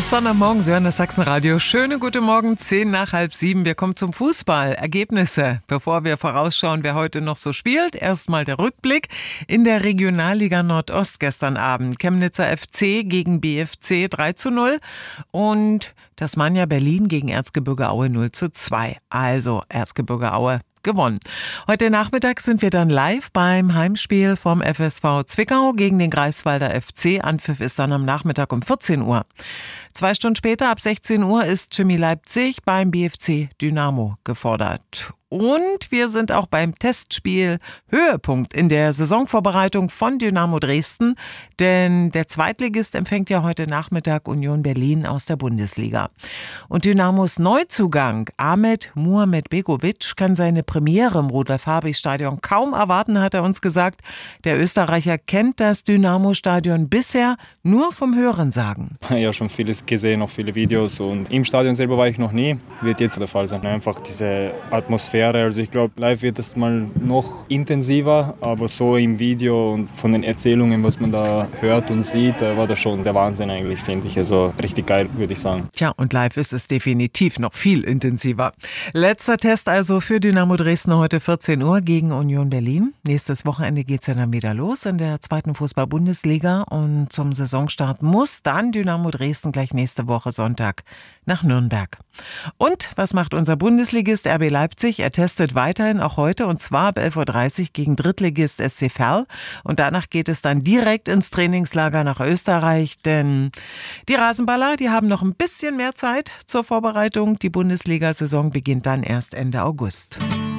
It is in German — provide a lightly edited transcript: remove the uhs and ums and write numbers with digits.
Sonntagmorgen, Sie hören das Sachsenradio. Schöne gute Morgen, 6:10. Wir kommen zum Fußball. Ergebnisse, bevor wir vorausschauen, wer heute noch so spielt. Erstmal der Rückblick. In der Regionalliga Nordost gestern Abend. Chemnitzer FC gegen BFC 3:0 und Tasmania Berlin gegen Erzgebirge Aue 0:2. Also Erzgebirge Aue gewonnen. Heute Nachmittag sind wir dann live beim Heimspiel vom FSV Zwickau gegen den Greifswalder FC. Anpfiff ist dann am Nachmittag um 14 Uhr. 2 Stunden später, ab 16 Uhr, ist Chemie Leipzig beim BFC Dynamo gefordert. Und wir sind auch beim Testspiel Höhepunkt in der Saisonvorbereitung von Dynamo Dresden, denn der Zweitligist empfängt ja heute Nachmittag Union Berlin aus der Bundesliga. Und Dynamos Neuzugang Ahmed Muhamedbegovic kann seine Premiere im Rudolf-Habich-Stadion kaum erwarten, hat er uns gesagt. Der Österreicher kennt das Dynamo-Stadion bisher nur vom Hörensagen. Ja, schon vieles gesehen, auch viele Videos, und im Stadion selber war ich noch nie. Wird jetzt der Fall sein. Einfach diese Atmosphäre. Also ich glaube, live wird es mal noch intensiver, aber so im Video und von den Erzählungen, was man da hört und sieht, war das schon der Wahnsinn eigentlich, finde ich. Also richtig geil, würde ich sagen. Tja, und live ist es definitiv noch viel intensiver. Letzter Test also für Dynamo Dresden heute 14 Uhr gegen Union Berlin. Nächstes Wochenende geht es ja dann wieder los in der zweiten Fußball-Bundesliga, und zum Saisonstart muss dann Dynamo Dresden gleich nächste Woche Sonntag nach Nürnberg. Und was macht unser Bundesligist RB Leipzig? Er testet weiterhin auch heute, und zwar ab 11:30 Uhr gegen Drittligist SC Verl. Und danach geht es dann direkt ins Trainingslager nach Österreich, denn die Rasenballer, die haben noch ein bisschen mehr Zeit zur Vorbereitung. Die Bundesliga-Saison beginnt dann erst Ende August.